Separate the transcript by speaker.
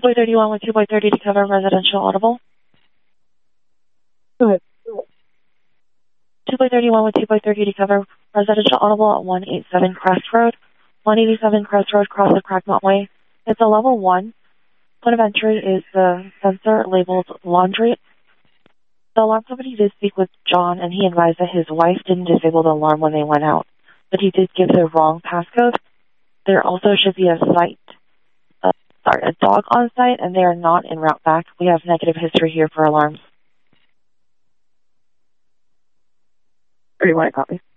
Speaker 1: 2.31 with 2.30 to cover residential audible.
Speaker 2: Go ahead.
Speaker 1: 2.31 with 2.30 to cover residential audible at 187 Crest Road. 187 Crest Road, cross of Crackmont Way. It's a level 1. Point of entry is the sensor labeled laundry. The alarm company did speak with John, and he advised that his wife didn't disable the alarm when they went out, but he did give the wrong passcode. There also should be a dog on site, and they are not en route back. We have negative history here for alarms.
Speaker 2: Or do you want a copy?